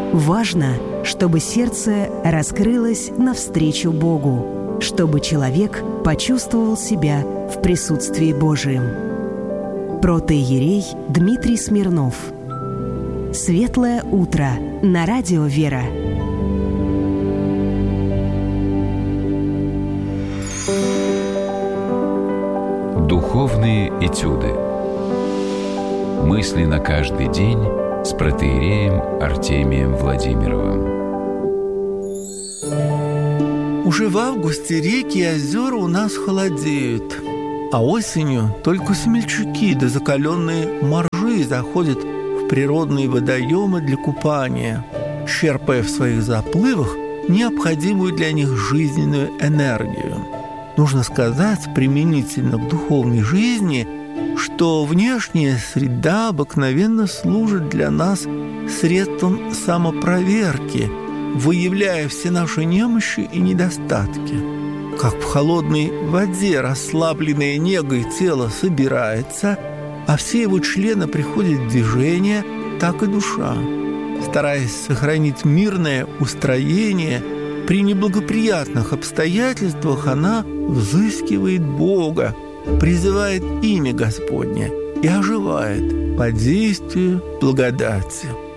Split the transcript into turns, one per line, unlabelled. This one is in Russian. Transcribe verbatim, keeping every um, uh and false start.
Важно, чтобы сердце раскрылось навстречу Богу, чтобы человек почувствовал себя в присутствии Божием. Протоиерей Дмитрий Смирнов. Светлое утро на радио «Вера».
Духовные этюды. Мысли на каждый день с протоиереем Артемием Владимировым.
Уже в августе реки и озера у нас холодеют, а осенью только смельчаки да закаленные моржи заходят в природные водоемы для купания, черпая в своих заплывах необходимую для них жизненную энергию. Нужно сказать применительно к духовной жизни, что внешняя среда обыкновенно служит для нас средством самопроверки, выявляя все наши немощи и недостатки. Как в холодной воде расслабленное негой тело собирается, а все его члены приходят в движение, так и душа, стараясь сохранить мирное устроение, при неблагоприятных обстоятельствах она взыскивает Бога, призывает имя Господне и оживает по действию благодати.